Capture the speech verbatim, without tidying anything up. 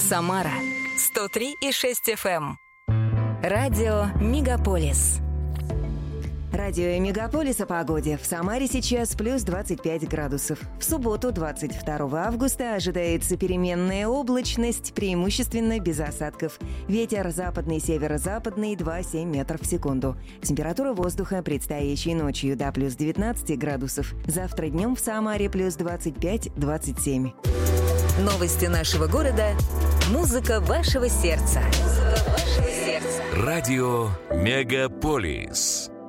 Самара сто три и шесть эф эм. Радио Мегаполис. Радио Мегаполис о погоде. В Самаре сейчас плюс двадцать пять градусов. В субботу, двадцать второго августа, ожидается переменная облачность, преимущественно без осадков. Ветер западный, северо-западный, два целых семь десятых метров в секунду. Температура воздуха предстоящей ночью до плюс девятнадцать градусов. Завтра днем в Самаре плюс двадцать пять - двадцать семь. Новости нашего города. Музыка вашего сердца. Музыка вашего сердца. Радио Мегаполис.